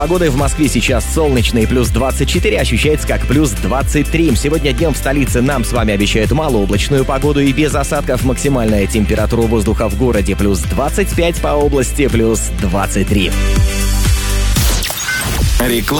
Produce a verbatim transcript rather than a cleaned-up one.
Погода в Москве сейчас солнечная, плюс двадцать четыре, ощущается как плюс двадцать три. Сегодня днем в столице нам с вами обещают малооблачную погоду и без осадков. Максимальная температура воздуха в городе плюс двадцать пять, по области плюс двадцать три. Реклама.